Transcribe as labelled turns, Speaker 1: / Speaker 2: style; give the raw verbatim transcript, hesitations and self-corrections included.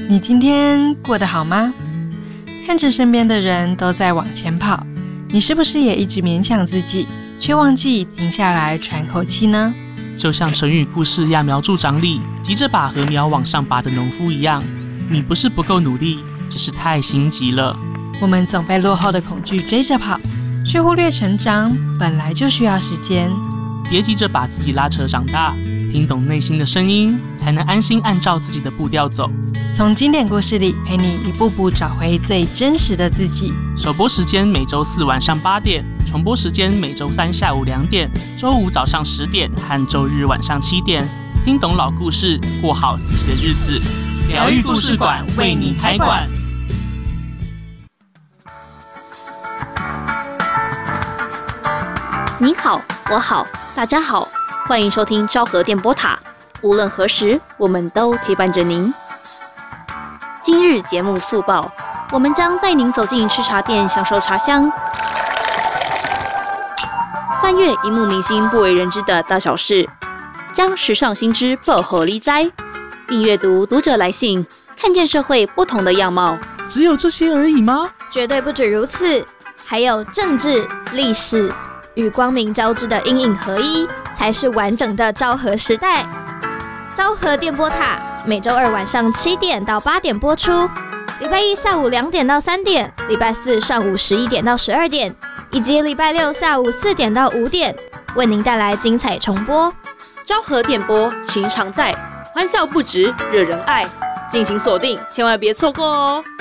Speaker 1: 你今天过得好吗？看着身边的人都在往前跑，你是不是也一直勉强自己，却忘记停下来喘口气呢？
Speaker 2: 就像成语故事揠苗助长里急着把禾苗往上拔的农夫一样，你不是不够努力，只是太心急了。
Speaker 1: 我们总被落后的恐惧追着跑，却忽略成长本来就需要时间。
Speaker 2: 别急着把自己拉扯长大，听懂内心的声音，才能安心按照自己的步调走。
Speaker 1: 从经典故事里陪你一步步找回最真实的自己。
Speaker 2: 首播时间每周四晚上八点，重播时间每周三下午两点，周五早上十点和周日晚上七点。听懂老故事，过好自己的日子。疗愈故事馆为你开馆。
Speaker 3: 你好，我好，大家好，欢迎收听昭和电波塔。无论何时，我们都陪伴着您。今日节目速报，我们将带您走进吃茶店，享受茶香，翻阅荧幕明星不为人知的大小事，将时尚新知报乎你知，并阅读读者来信，看见社会不同的样貌。
Speaker 2: 只有这些而已吗？
Speaker 4: 绝对不止如此，还有政治、历史与光明交织的阴影合一，才是完整的昭和时代。昭和电波塔每周二晚上七点到八点播出，礼拜一下午两点到三点，礼拜四上午十一点到十二点，以及礼拜六下午四点到五点，为您带来精彩重播。
Speaker 3: 昭和电波情常在，欢笑不止，惹人爱，敬请锁定，千万别错过哦。